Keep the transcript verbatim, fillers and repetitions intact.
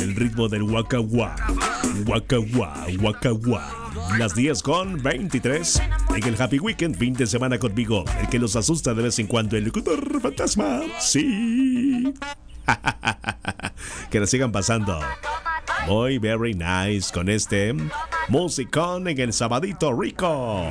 el ritmo del Waka Waka. Waka Waka, Waka Waka. Las diez con veintitrés. En el Happy Weekend, fin de semana conmigo. El que los asusta de vez en cuando, el locutor fantasma. Sí. Que la sigan pasando muy very nice con este musicón en el sabadito rico.